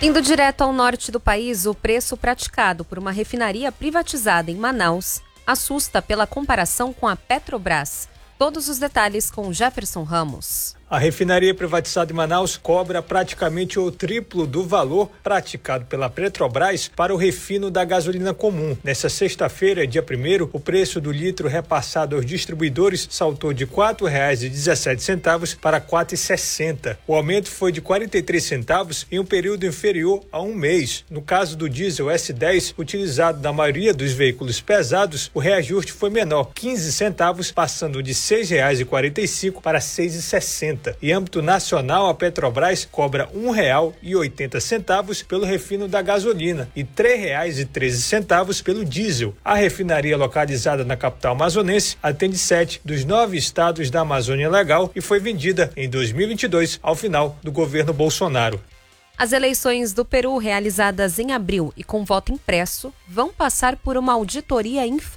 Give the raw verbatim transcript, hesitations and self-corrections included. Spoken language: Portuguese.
Indo direto ao norte do país, o preço praticado por uma refinaria privatizada em Manaus assusta pela comparação com a Petrobras. Todos os detalhes com Jefferson Ramos. A refinaria privatizada em Manaus cobra praticamente o triplo do valor praticado pela Petrobras para o refino da gasolina comum. Nesta sexta-feira, dia primeiro, o preço do litro repassado aos distribuidores saltou de quatro reais e dezessete centavos para quatro reais e sessenta centavos. O aumento foi de quarenta e três centavos em um período inferior a um mês. No caso do diesel S dez, utilizado na maioria dos veículos pesados, o reajuste foi menor, quinze centavos, passando de seis reais e quarenta e cinco centavos para seis reais e sessenta centavos. Em âmbito nacional, a Petrobras cobra um real e oitenta centavos pelo refino da gasolina e três reais e treze centavos pelo diesel. A refinaria, localizada na capital amazonense, atende sete dos nove estados da Amazônia Legal e foi vendida em dois mil e vinte e dois, ao final do governo Bolsonaro. As eleições do Peru, realizadas em abril e com voto impresso, vão passar por uma auditoria informada.